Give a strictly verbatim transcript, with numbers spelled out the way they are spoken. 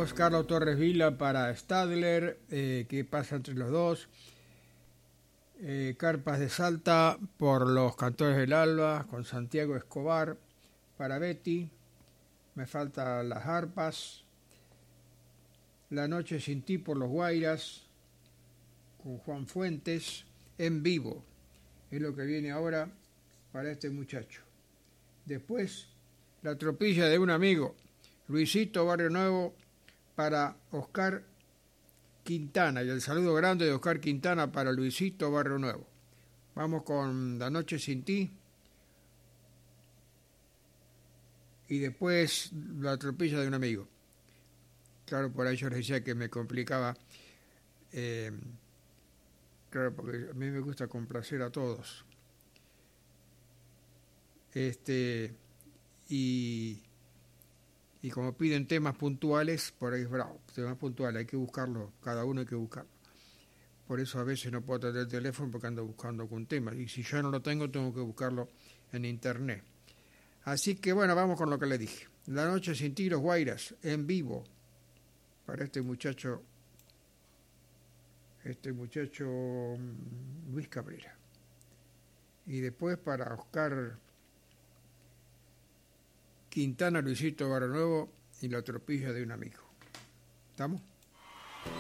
Carlos, Carlos Torres Vila para Stadler, eh, ¿qué pasa entre los dos? Eh, Carpas de Salta por los Cantores del Alba, con Santiago Escobar para Betty. Me faltan las arpas. La Noche Sin Ti por los Guairas, con Juan Fuentes, en vivo. Es lo que viene ahora para este muchacho. Después, La Tropilla de un Amigo, Luisito Barrio Nuevo para Oscar Quintana, y el saludo grande de Oscar Quintana para Luisito Barrio Nuevo. Vamos con La Noche Sin Ti. Y después La Tropilla de un Amigo. Claro, por ahí yo les decía que me complicaba. Eh, claro, porque a mí me gusta complacer a todos. Este, y, y como piden temas puntuales, por ahí es bravo. Temas puntuales, hay que buscarlo, cada uno hay que buscarlo. Por eso a veces no puedo atender el teléfono porque ando buscando algún tema. Y si yo no lo tengo, tengo que buscarlo en internet. Así que bueno, vamos con lo que le dije. La Noche Sin Ti, los Guairas, en vivo. Para este muchacho, este muchacho Luis Cabrera. Y después para Oscar Quintana, Luisito Barrio Nuevo y La Tropilla de un Amigo. ¿Estamos?